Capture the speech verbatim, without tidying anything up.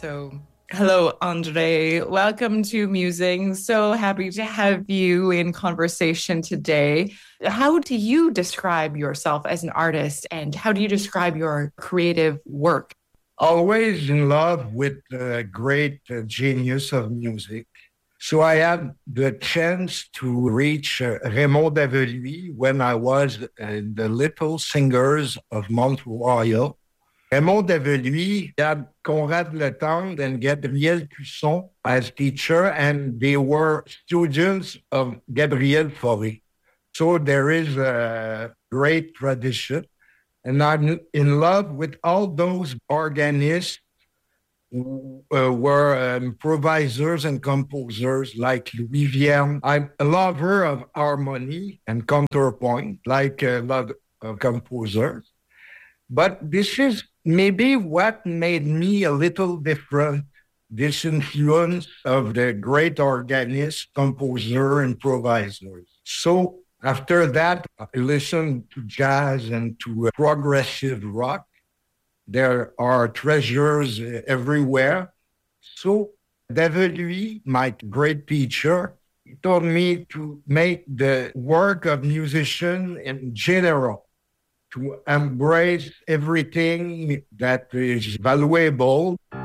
So, hello, Andre. Welcome to Musing. So happy to have you in conversation today. How do you describe yourself as an artist, and how do you describe your creative work? Always in love with the great uh, genius of music. So I had the chance to reach uh, Raymond Daveluy when I was in the Little Singers of Mount Royal. Raymond Daveluy had Conrad Letendre and Gabriel Cusson as teacher, and they were students of Gabriel Fauré. So there is a great tradition. And I'm in love with all those organists who uh, were um, improvisers and composers like Louis Vierne. I'm a lover of harmony and counterpoint, like a lot of composers. But this is maybe what made me a little different, this influence of the great organist, composer, improvisers. So after that, I listened to jazz and to uh, progressive rock. There are treasures uh, everywhere. So David Louis, my great teacher, he told me to make the work of musician in general, to embrace everything that is valuable.